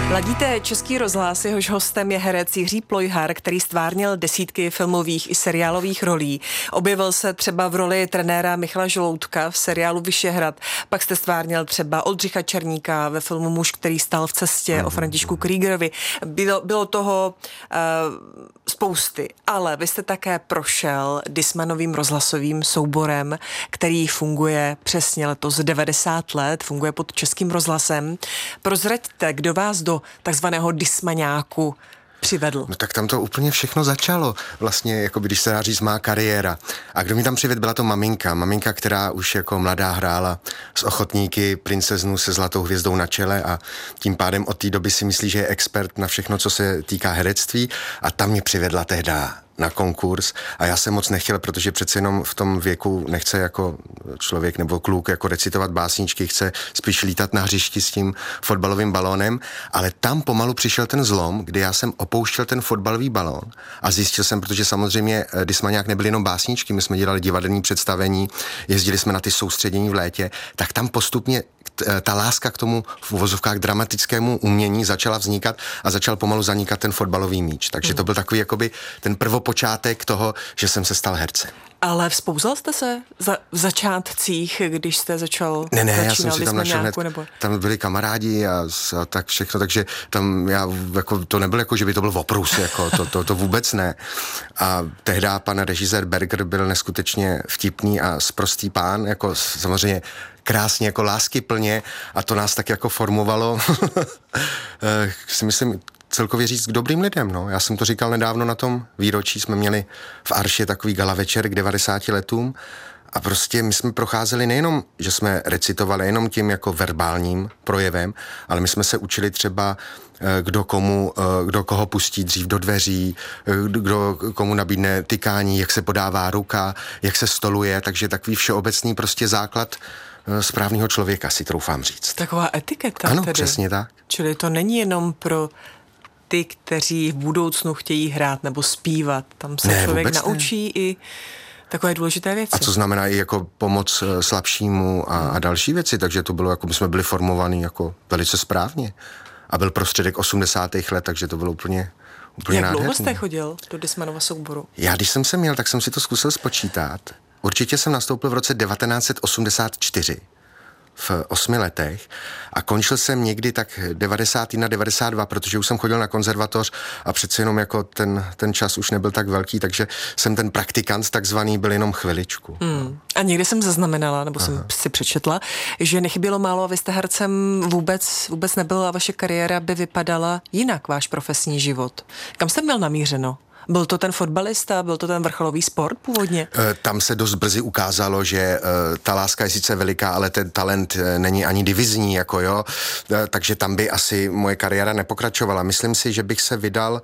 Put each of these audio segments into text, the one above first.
Ladíte Český rozhlas, jehož hostem je herec Jiří Plojhar, který stvárnil desítky filmových i seriálových rolí. Objevil se třeba v roli trenéra Michala Žaloutka v seriálu Vyšehrad, pak jste stvárnil třeba Oldřicha Černíka ve filmu Muž, který stál v cestě o Františku Kriegerovi. Bylo toho spousty, ale vy jste také prošel Dismanovým rozhlasovým souborem, který funguje přesně letos 90 let, funguje pod Českým rozhlasem. Prozraďte, kdo vás do takzvaného dismaňáku přivedl. No tak tam to úplně všechno začalo. Vlastně, jako když se dá říct, má kariéra. A kdo mi tam přivedl, byla to maminka. Maminka, která už jako mladá hrála s ochotníky princeznu se zlatou hvězdou na čele a tím pádem od té doby si myslí, že je expert na všechno, co se týká herectví, a tam mě přivedla tehda na konkurs a já jsem moc nechtěl, protože přece jenom v tom věku nechce jako člověk nebo kluk jako recitovat básničky, chce spíš lítat na hřišti s tím fotbalovým balónem, ale tam pomalu přišel ten zlom, kdy já jsem opouštěl ten fotbalový balón a zjistil jsem, protože samozřejmě Dismaňák nebyly jenom básničky, my jsme dělali divadelní představení, jezdili jsme na ty soustředění v létě, tak tam postupně ta láska k tomu v uvozovkách dramatickému umění začala vznikat a začal pomalu zanikat ten fotbalový míč. Takže to byl takový jakoby ten prvopočátek toho, že jsem se stal hercem. Ale vzpouzal jste se v začátcích, když jste začal Ne, já jsem si tam našel hned, nebo? Tam byli kamarádi a tak všechno, takže tam já, jako, to nebylo jako, že by to byl oprus, jako, to vůbec ne. A tehdy pan režisér Berger byl neskutečně vtipný a sprostý pán, jako samozřejmě krásně, jako láskyplně, a to nás tak jako formovalo, si myslím, celkově říct k dobrým lidem, no. Já jsem to říkal nedávno na tom výročí, jsme měli v Arše takový gala večer k 90 letům a prostě my jsme procházeli nejenom, že jsme recitovali jenom tím jako verbálním projevem, ale my jsme se učili třeba kdo koho pustí dřív do dveří, kdo komu nabídne tykání, jak se podává ruka, jak se stoluje, takže takový všeobecný prostě základ správného člověka, si troufám říct. Taková etiketa. Ano, tedy. Přesně tak. Čili to není jenom pro ty, kteří v budoucnu chtějí hrát nebo zpívat. Tam se člověk naučí i takové důležité věci. A co znamená i jako pomoc slabšímu a další věci, takže to bylo jako, my jsme byli formovaní jako velice správně. A byl prostředek 80. let, takže to bylo úplně Jak nádherný. dlouho jste chodil do Dismanova souboru? Já, když jsem se měl, tak jsem si to zkusil spočítat. Určitě jsem nastoupil v roce 1984. V 8 letech a končil jsem někdy tak 91, 92, protože už jsem chodil na konzervatoř a přece jenom jako ten čas už nebyl tak velký, takže jsem ten praktikant takzvaný byl jenom chviličku. A někdy jsem zaznamenala, nebo jsem si přečetla, že nechybělo málo a vy jste hercem vůbec nebyl a vaše kariéra by vypadala jinak, váš profesní život. Kam jste měl namířeno? Byl to ten fotbalista, byl to ten vrcholový sport původně? Tam se dost brzy ukázalo, že ta láska je sice veliká, ale ten talent není ani divizní, jako jo, takže tam by asi moje kariéra nepokračovala. Myslím si, že bych se vydal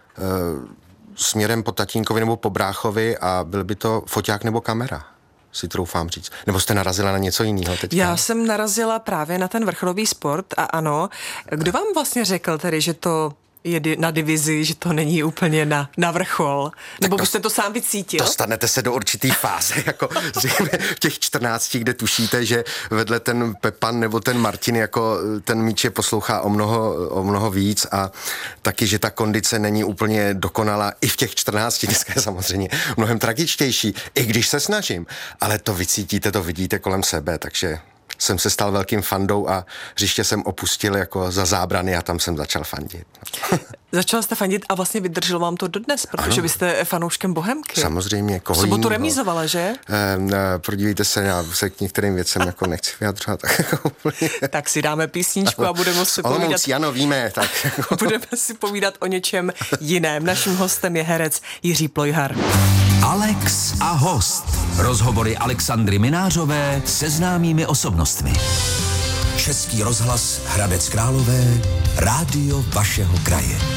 směrem po tatínkovi nebo po bráchovi a byl by to foťák nebo kamera, si troufám říct. Nebo jste narazila na něco jiného teďka? Já jsem narazila právě na ten vrcholový sport a ano. Kdo vám vlastně řekl tedy, že to je na divizi, že to není úplně na vrchol? Nebo byste to sám vycítil? Dostanete se do určitý fáze, jako v těch 14, kde tušíte, že vedle ten Pepan nebo ten Martin, jako ten míč je poslouchá o mnoho víc a taky, že ta kondice není úplně dokonalá i v těch 14, dneska je samozřejmě mnohem tragičtější, i když se snažím, ale to vycítíte, to vidíte kolem sebe, takže jsem se stal velkým fandou a hřiště jsem opustil jako za zábrany a tam jsem začal fandit. Začal jste fandit a vlastně vydrželo vám to dodnes, protože ano. Vy jste fanouškem Bohemky. Samozřejmě, koho v sobotu jinýho. Remízovala, že? Podívejte se, já se k některým věcem jako nechci vyjadřovat. Tak si dáme písničku a budeme si povídat. Ano, víme. Tak. Budeme si povídat o něčem jiném. Naším hostem je herec Jiří Plojhar. Alex a host. Rozhovory Alexandry Minářové se známými osobnostmi. Český rozhlas Hradec Králové, rádio vašeho kraje.